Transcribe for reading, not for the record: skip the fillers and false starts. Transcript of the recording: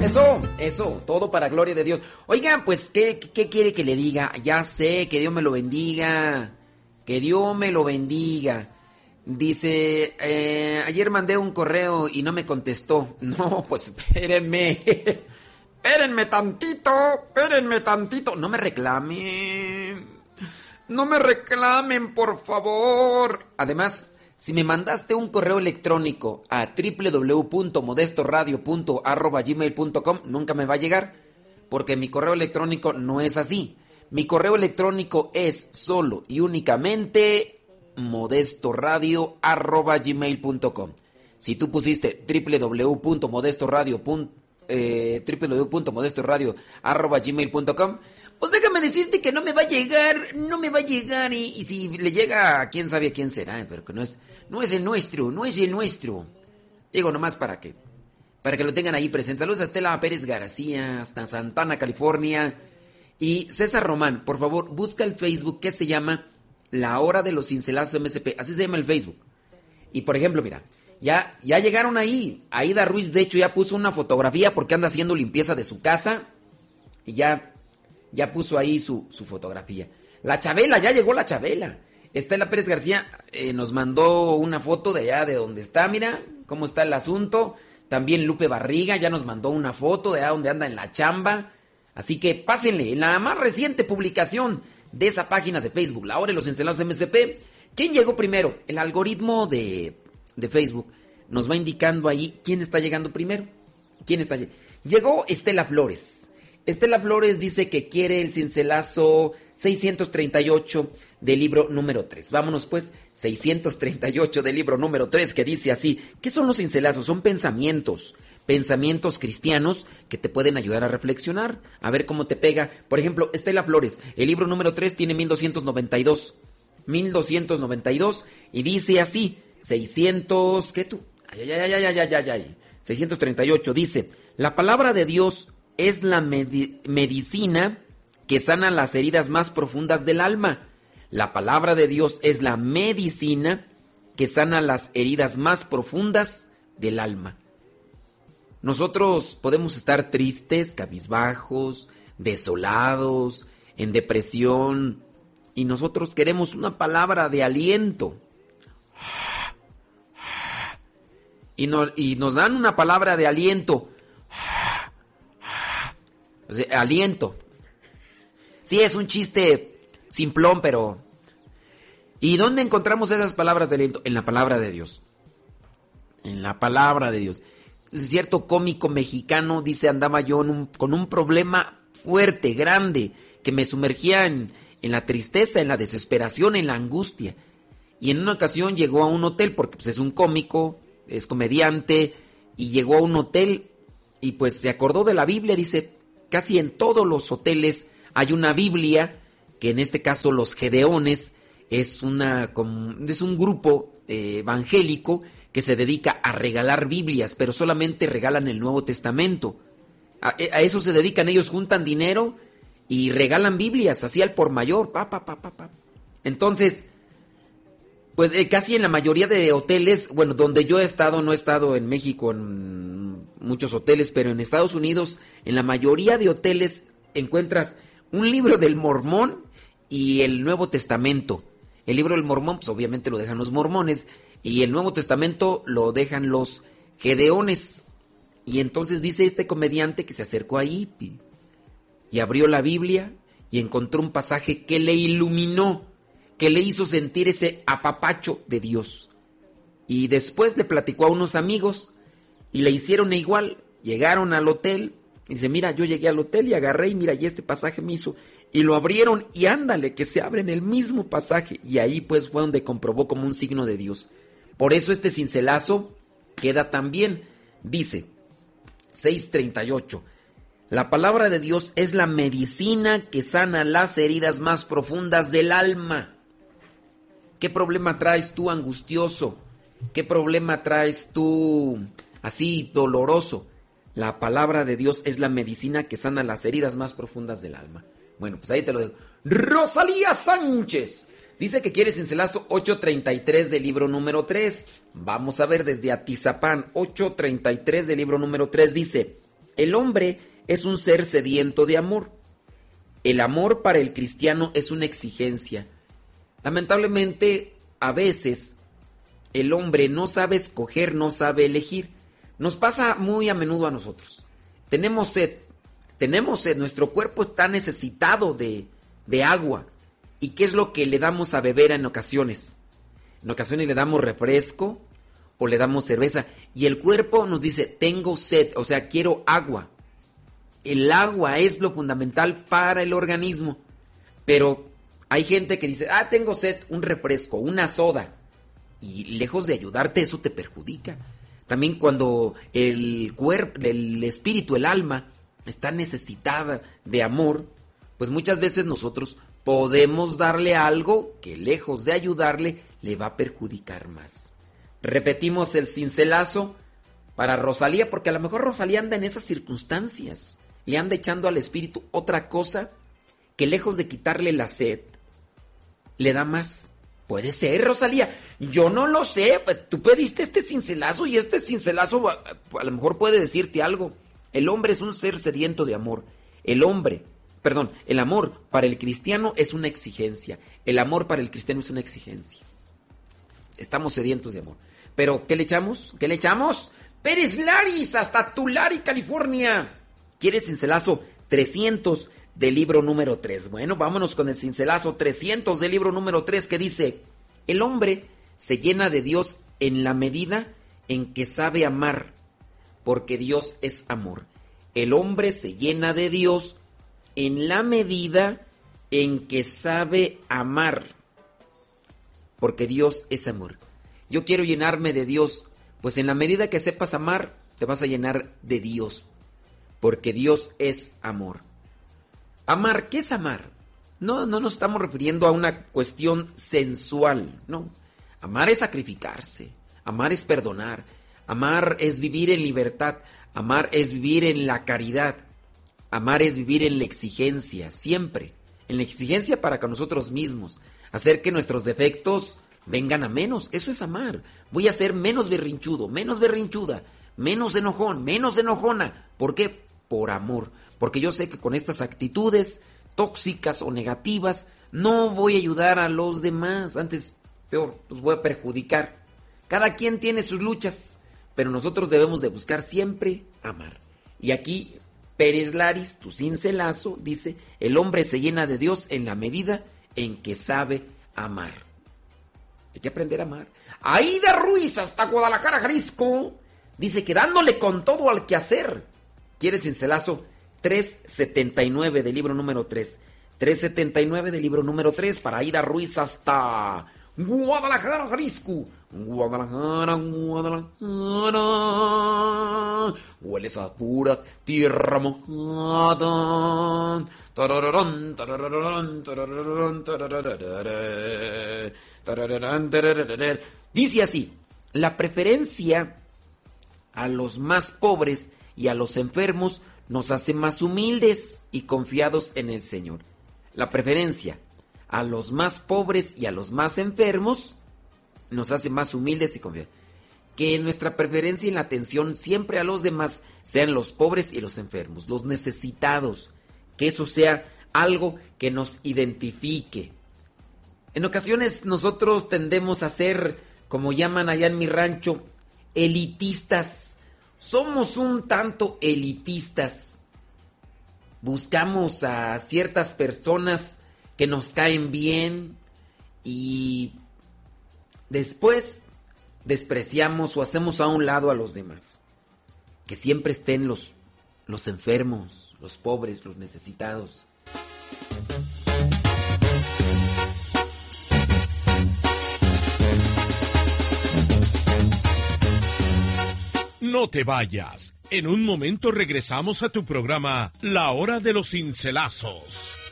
Eso, todo para gloria de Dios. Oigan, pues, ¿qué quiere que le diga? Ya sé, que Dios me lo bendiga. Que Dios me lo bendiga. Dice, ayer mandé un correo y no me contestó. No, pues espérenme. Espérenme tantito. No me reclamen. No me reclamen, por favor. Además, si me mandaste un correo electrónico a www.modestoradio.gmail.com, nunca me va a llegar, porque mi correo electrónico no es así. Mi correo electrónico es solo y únicamente modestoradio@gmail.com. Si tú pusiste www.modestoradio.gmail.com, pues déjame decirte que no me va a llegar, y si le llega, quién sabe a quién será, pero que no es el nuestro. Digo nomás para que lo tengan ahí presente. Saludos a Estela Pérez García, hasta Santana, California. Y César Román, por favor, busca el Facebook que se llama La Hora de los Cincelazos MSP, así se llama el Facebook. Y por ejemplo, mira, ya llegaron ahí. Aida Ruiz, de hecho, ya puso una fotografía porque anda haciendo limpieza de su casa. Y ya puso ahí su fotografía. La Chabela, ya llegó la Chabela. Estela Pérez García nos mandó una foto de allá de donde está, mira cómo está el asunto. También Lupe Barriga ya nos mandó una foto de allá donde anda en la chamba. Así que pásenle, en la más reciente publicación de esa página de Facebook, La Hora de los Encelados MSP, ¿quién llegó primero? El algoritmo de Facebook nos va indicando ahí quién está llegando primero. Llegó Estela Flores. Estela Flores dice que quiere el cincelazo 638 del libro número 3. Vámonos pues, 638 del libro número 3, que dice así. ¿Qué son los cincelazos? Son pensamientos cristianos que te pueden ayudar a reflexionar, a ver cómo te pega. Por ejemplo, Estela Flores, el libro número 3 tiene 1292, y dice así, 638, dice, la palabra de Dios es la medicina que sana las heridas más profundas del alma. La palabra de Dios es la medicina que sana las heridas más profundas del alma. Nosotros podemos estar tristes, cabizbajos, desolados, en depresión, y nosotros queremos una palabra de aliento. Y nos dan una palabra de aliento. O sea, aliento. Sí, es un chiste simplón, pero... ¿Y dónde encontramos esas palabras de aliento? En la palabra de Dios. En la palabra de Dios. Cierto cómico mexicano dice, andaba yo con un problema fuerte, grande, que me sumergía en la tristeza, en la desesperación, en la angustia. Y en una ocasión llegó a un hotel, porque pues, es un cómico, es comediante, y llegó a un hotel y pues se acordó de la Biblia. Dice, casi en todos los hoteles hay una Biblia, que en este caso los Gedeones es un grupo evangélico que se dedica a regalar Biblias, pero solamente regalan el Nuevo Testamento. A eso se dedican, ellos juntan dinero y regalan Biblias, así al por mayor. Entonces, pues casi en la mayoría de hoteles, bueno, donde yo he estado, no he estado en México en muchos hoteles, pero en Estados Unidos, en la mayoría de hoteles encuentras un libro del Mormón y el Nuevo Testamento. El libro del Mormón, pues obviamente lo dejan los mormones, y el Nuevo Testamento lo dejan los Gedeones. Y entonces dice este comediante que se acercó ahí y abrió la Biblia y encontró un pasaje que le iluminó, que le hizo sentir ese apapacho de Dios. Y después le platicó a unos amigos y le hicieron igual. Llegaron al hotel y dice, mira, yo llegué al hotel y agarré y mira, y este pasaje me hizo. Y lo abrieron y ándale, que se abre en el mismo pasaje. Y ahí pues fue donde comprobó como un signo de Dios. Por eso este cincelazo queda tan bien. Dice, 638. La palabra de Dios es la medicina que sana las heridas más profundas del alma. ¿Qué problema traes tú angustioso? ¿Qué problema traes tú así doloroso? La palabra de Dios es la medicina que sana las heridas más profundas del alma. Bueno, pues ahí te lo dejo. Rosalía Sánchez dice que quiere cincelazo 833 del libro número 3. Vamos a ver desde Atizapán, 833 del libro número 3 dice: El hombre es un ser sediento de amor. El amor para el cristiano es una exigencia. Lamentablemente, a veces, el hombre no sabe escoger, no sabe elegir. Nos pasa muy a menudo a nosotros. Tenemos sed, nuestro cuerpo está necesitado de agua. ¿Y qué es lo que le damos a beber en ocasiones? En ocasiones le damos refresco o le damos cerveza. Y el cuerpo nos dice, tengo sed, o sea, quiero agua. El agua es lo fundamental para el organismo. Pero hay gente que dice, tengo sed, un refresco, una soda. Y lejos de ayudarte, eso te perjudica. También cuando el cuerpo, el espíritu, el alma está necesitada de amor, pues muchas veces nosotros podemos darle algo que lejos de ayudarle, le va a perjudicar más. Repetimos el cincelazo para Rosalía, porque a lo mejor Rosalía anda en esas circunstancias. Le anda echando al espíritu otra cosa que lejos de quitarle la sed, le da más. Puede ser, Rosalía. Yo no lo sé. Tú pediste este cincelazo y este cincelazo a lo mejor puede decirte algo. El hombre es un ser sediento de amor. El amor para el cristiano es una exigencia. El amor para el cristiano es una exigencia. Estamos sedientos de amor. Pero, ¿qué le echamos? ¿Qué le echamos? Pérez Laris, hasta Tulare, California. ¿Quieres cincelazo 300 del libro número 3? Bueno, vámonos con el cincelazo 300 del libro número 3 que dice: el hombre se llena de Dios en la medida en que sabe amar, porque Dios es amor. El hombre se llena de Dios en la medida en que sabe amar, porque Dios es amor. Yo quiero llenarme de Dios, pues en la medida que sepas amar, te vas a llenar de Dios, porque Dios es amor. Amar, ¿qué es amar? No nos estamos refiriendo a una cuestión sensual, no. Amar es sacrificarse, amar es perdonar, amar es vivir en libertad, amar es vivir en la caridad, amar es vivir en la exigencia, siempre, en la exigencia para con nosotros mismos, hacer que nuestros defectos vengan a menos, eso es amar. Voy a ser menos berrinchudo, menos berrinchuda, menos enojón, menos enojona. ¿Por qué? Por amor. Porque yo sé que con estas actitudes tóxicas o negativas no voy a ayudar a los demás. Antes, peor, los voy a perjudicar. Cada quien tiene sus luchas, pero nosotros debemos de buscar siempre amar. Y aquí Pérez Laris, tu cincelazo, dice: el hombre se llena de Dios en la medida en que sabe amar. Hay que aprender a amar. Aida Ruiz, hasta Guadalajara, Jalisco, dice que dándole con todo al quehacer. ¿Quieres cincelazo? 379 del libro número 3. 379 del libro número 3 para Aida Ruiz hasta Guadalajara, Jalisco. Guadalajara. Hueles a pura tierra mojada. Dice así: la preferencia a los más pobres y a los enfermos nos hace más humildes y confiados en el Señor. La preferencia a los más pobres y a los más enfermos nos hace más humildes y confiados. Que nuestra preferencia en la atención siempre a los demás sean los pobres y los enfermos, los necesitados. Que eso sea algo que nos identifique. En ocasiones nosotros tendemos a ser, como llaman allá en mi rancho, elitistas. Somos un tanto elitistas. Buscamos a ciertas personas que nos caen bien y después despreciamos o hacemos a un lado a los demás. Que siempre estén los enfermos, los pobres, los necesitados. No te vayas. En un momento regresamos a tu programa La Hora de los Cincelazos.